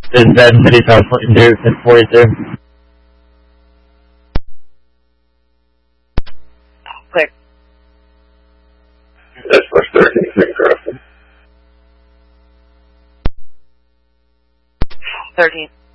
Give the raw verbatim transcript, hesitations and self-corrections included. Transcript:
This is Ben City, South forty-two, six forty-two. Click. That's plus thirteen, six crossing. thirteen.